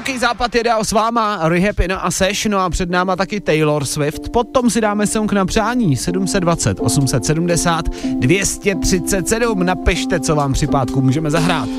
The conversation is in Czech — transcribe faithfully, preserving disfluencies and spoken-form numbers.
Hluboký západ je dál s váma, Rehab in a Seš, no a před náma taky Taylor Swift. Potom si dáme song na přání sedm set dvacet, osm set sedmdesát, dvě stě třicet sedm. Napište, co vám při pátku můžeme zahrát.